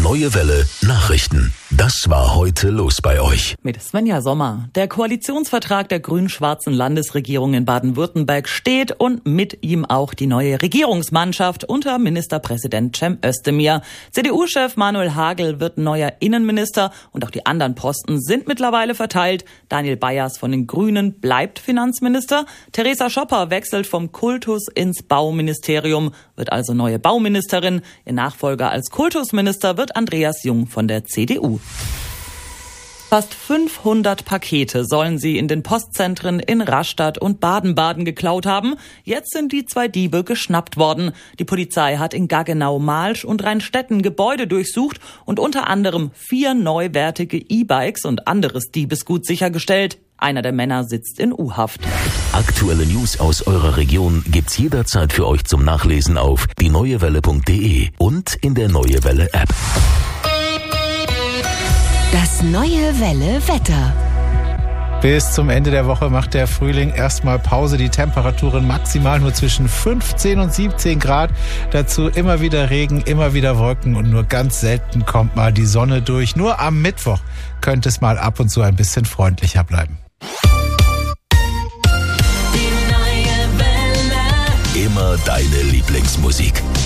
Neue Welle Nachrichten. Das war heute los bei euch. Mit Svenja Sommer. Der Koalitionsvertrag der grün-schwarzen Landesregierung in Baden-Württemberg steht und mit ihm auch die neue Regierungsmannschaft unter Ministerpräsident Cem Özdemir. CDU-Chef Manuel Hagel wird neuer Innenminister und auch die anderen Posten sind mittlerweile verteilt. Daniel Bayers von den Grünen bleibt Finanzminister. Theresa Schopper wechselt vom Kultus ins Bauministerium, wird also neue Bauministerin. Ihr Nachfolger als Kultusminister wird Andreas Jung von der CDU. Fast 500 Pakete sollen sie in den Postzentren in Rastatt und Baden-Baden geklaut haben. Jetzt sind die 2 Diebe geschnappt worden. Die Polizei hat in Gaggenau, Malsch und Rheinstetten Gebäude durchsucht und unter anderem 4 neuwertige E-Bikes und anderes Diebesgut sichergestellt. Einer der Männer sitzt in U-Haft. Aktuelle News aus eurer Region gibt's jederzeit für euch zum Nachlesen auf dieneuewelle.de und in der Neue Welle App. Das Neue Welle Wetter. Bis zum Ende der Woche macht der Frühling erstmal Pause. Die Temperaturen maximal nur zwischen 15 und 17 Grad. Dazu immer wieder Regen, immer wieder Wolken und nur ganz selten kommt mal die Sonne durch. Nur am Mittwoch könnte es mal ab und zu ein bisschen freundlicher bleiben. Immer deine Lieblingsmusik.